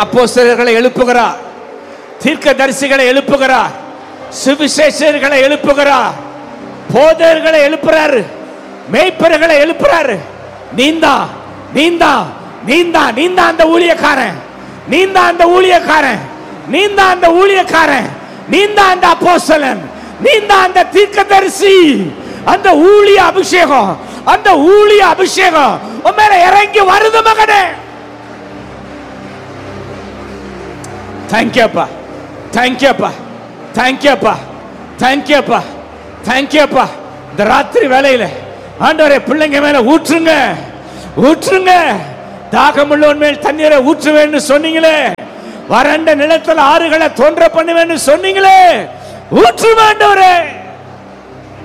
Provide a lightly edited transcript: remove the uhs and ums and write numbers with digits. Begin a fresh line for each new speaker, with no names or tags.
அப்போஸ்தலர்களை எழுப்புகிறார், தீர்க்கதரிசிகளை எழுப்புகிறார், சுவிசேஷர்களை எழுப்புகிறார், போதகர்களை எழுப்புறாரு, மேய்ப்பர்களை எழுப்புறாரு. நீந்தா நீந்தா நீந்தா நீந்தா அந்த ஊழியக்காரன், நீந்தா அந்த ஊழியக்காரன், நீந்தா அந்த ஊழியக்காரன், நீந்தா அந்த அப்போஸ்தலன், நீந்தா அந்த தீர்க்கதரிசி. அந்த ஊழிய அபிஷேகம், அந்த ஊழிய அபிஷேகம் உன் மேல இறங்கி வருது மகனே. தேங்க்யூப்பா, தேங்க்யூப்பா, தேங்க்யூப்பா, தேங்க்யூப்பா, தேங்க்யூப்பா. இந்த ராத்திரி வேளையில ஆண்டவரே பிள்ளைங்க மேல ஊற்றுங்க, ஊற்றுங்க. தாகமுள்ளவன் மேல் தண்ணீரை ஊற்றுவேன்னு சொன்னீங்களே, வறண்ட நிலத்தில் ஆறுகளை தோன்ற பண்ணுவேன்னு சொன்னீங்களே, ஊற்று ஆண்டவரே.